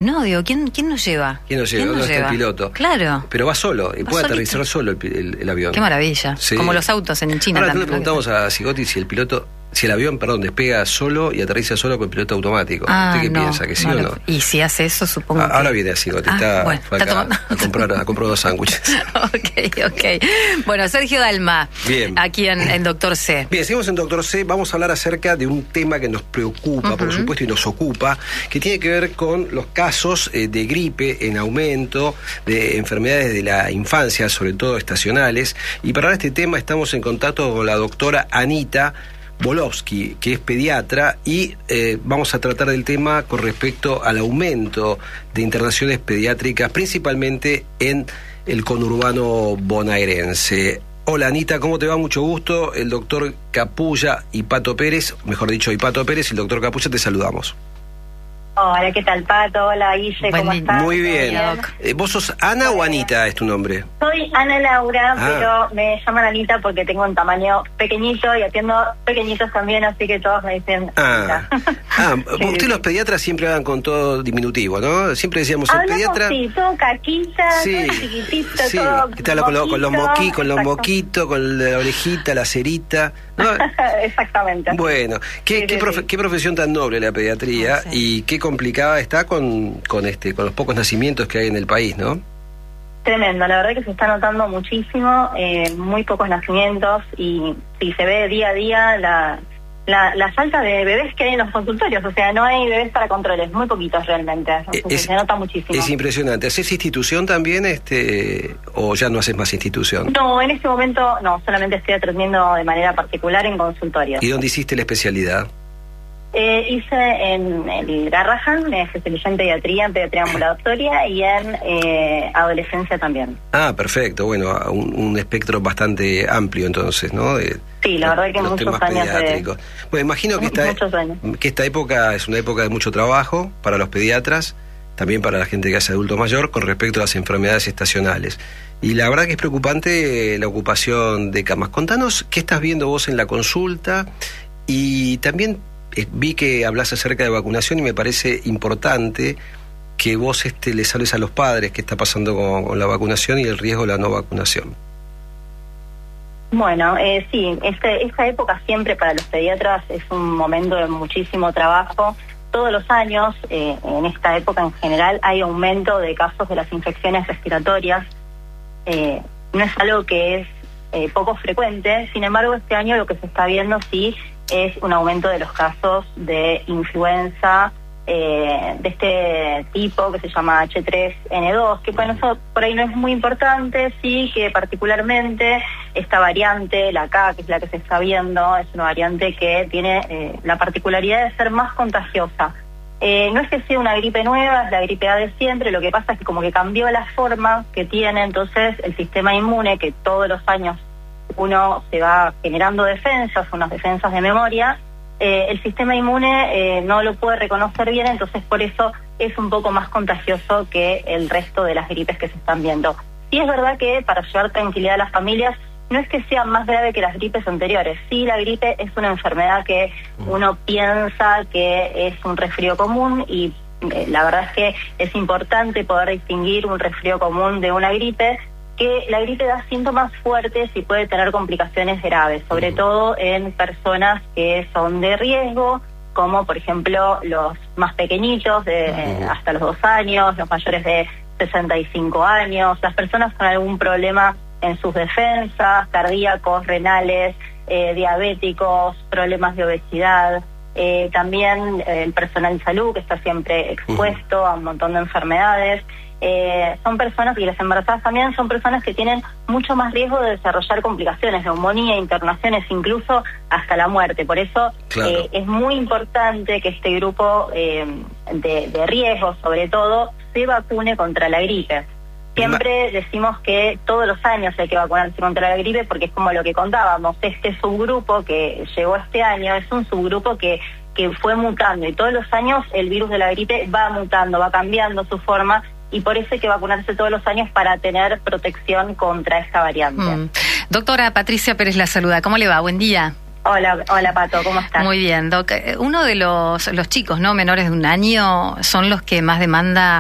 no, digo, ¿quién nos lleva? ¿Quién nos lleva? ¿Dónde está el piloto? Claro. Pero va solo, y puede solito. aterrizar solo el avión. Qué maravilla. Sí. Como los autos en China. Ahora también. le preguntamos a Sigotti si el avión, despega solo y aterriza solo con piloto automático. ¿Usted qué piensa? ¿Que sí o no? Y si hace eso, supongo que... Ahora viene a Sigotti, fue acá a comprar 2 sándwiches. Ok. Bueno, Sergio Dalma, bien. Aquí en Doctor C. Bien, seguimos en Doctor C. Vamos a hablar acerca de un tema que nos preocupa, por supuesto, y nos ocupa, que tiene que ver con los casos de gripe en aumento, de enfermedades de la infancia, sobre todo estacionales. Y para hablar de este tema estamos en contacto con la doctora Anita Volosky, que es pediatra, y vamos a tratar del tema con respecto al aumento de internaciones pediátricas, principalmente en el conurbano bonaerense. Hola Anita, ¿cómo te va? Mucho gusto. El doctor Capulla y Pato Pérez, mejor dicho, Pato Pérez y el doctor Capulla, te saludamos. Hola, ¿qué tal, Pato? Hola, Guille, ¿cómo estás? Muy bien. ¿Vos sos Ana o Anita es tu nombre? Soy Ana Laura, pero me llaman Anita porque tengo un tamaño pequeñito y atiendo pequeñitos también, así que todos me dicen Anita. Ustedes los pediatras siempre hablan con todo diminutivo, ¿no? Siempre decíamos el pediatra... Sí, todo caquita, todo chiquitito, todo está con los moquitos, con la orejita, la cerita, ¿no? Exactamente. Bueno, ¿qué profesión tan noble la pediatría y qué complicada está con los pocos nacimientos que hay en el país, ¿no? Tremendo, la verdad que se está notando muchísimo, muy pocos nacimientos y se ve día a día la falta de bebés que hay en los consultorios, o sea, no hay bebés para controles, muy poquitos realmente, se nota muchísimo. Es impresionante. ¿Haces institución también o ya no haces más institución? No, en este momento no, solamente estoy atendiendo de manera particular en consultorios. ¿Y dónde hiciste la especialidad? Hice en el Garrahan, me especialicé en pediatría ambulatoria y en adolescencia también. Perfecto, bueno, un espectro bastante amplio entonces, ¿no? Sí, la verdad que muchos años pediátricos. Bueno, imagino que esta época es una época de mucho trabajo para los pediatras, también para la gente que hace adulto mayor, con respecto a las enfermedades estacionales. Y la verdad que es preocupante la ocupación de camas. Contanos qué estás viendo vos en la consulta y también... vi que hablas acerca de vacunación y me parece importante que vos les hables a los padres qué está pasando con la vacunación y el riesgo de la no vacunación. Bueno, sí, esta época siempre para los pediatras es un momento de muchísimo trabajo. Todos los años, en esta época en general, hay aumento de casos de las infecciones respiratorias. No es algo que es poco frecuente, sin embargo, este año lo que se está viendo sí es un aumento de los casos de influenza de este tipo que se llama H3N2, que bueno, eso por ahí no es muy importante, sí que particularmente esta variante, la K, que es la que se está viendo, es una variante que tiene la particularidad de ser más contagiosa. No es que sea una gripe nueva, es la gripe A de siempre, lo que pasa es que como que cambió la forma que tiene, entonces el sistema inmune, que todos los años uno se va generando defensas, unas defensas de memoria, el sistema inmune no lo puede reconocer bien, entonces por eso es un poco más contagioso que el resto de las gripes que se están viendo. Sí es verdad que para llevar tranquilidad a las familias, no es que sea más grave que las gripes anteriores, sí la gripe es una enfermedad que uno piensa que es un resfrío común y la verdad es que es importante poder distinguir un resfrío común de una gripe, que la gripe da síntomas fuertes y puede tener complicaciones graves, sobre todo en personas que son de riesgo, como por ejemplo los más pequeñitos, hasta los 2 años, los mayores de 65 años, las personas con algún problema en sus defensas, cardíacos, renales, diabéticos, problemas de obesidad, también el personal de salud que está siempre expuesto a un montón de enfermedades. Son personas, y las embarazadas también, son personas que tienen mucho más riesgo de desarrollar complicaciones, neumonía, internaciones, incluso hasta la muerte. Por eso es muy importante que este grupo de riesgo, sobre todo, se vacune contra la gripe. Siempre decimos que todos los años hay que vacunarse contra la gripe porque es como lo que contábamos, este subgrupo que llegó este año es un subgrupo que fue mutando y todos los años el virus de la gripe va mutando, va cambiando su forma y por eso hay que vacunarse todos los años para tener protección contra esta variante. Doctora Patricia Pérez la saluda, ¿cómo le va? Buen día. Hola Pato, ¿cómo estás? Muy bien, Doc. Uno de los chicos, ¿no?, menores de 1 año son los que más demanda